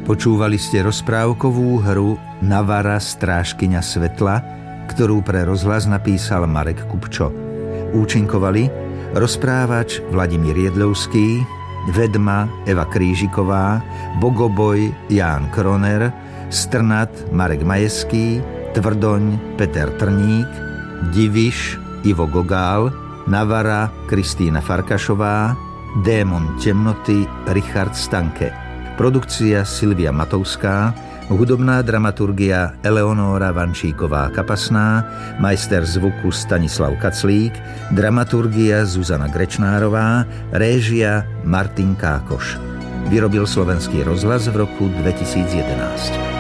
Počúvali ste rozprávkovú hru Navara, strážkyňa svetla, ktorú pre rozhlas napísal Marek Kupčo. Účinkovali rozprávač Vladimír Jedlovský, vedma Eva Krížiková, bogoboj Ján Kroner, strnat Marek Majeský, tvrdoň Peter Trník, diviš Ivo Gogál, Navara Kristýna Farkašová, démon temnoty Richard Stanke. Produkcia Silvia Matovská, hudobná dramaturgia Eleonóra Vančíková-Kapasná, majster zvuku Stanislav Kaclík, dramaturgia Zuzana Grečnárová, réžia Martin Kákoš. Vyrobil Slovenský rozhlas v roku 2011.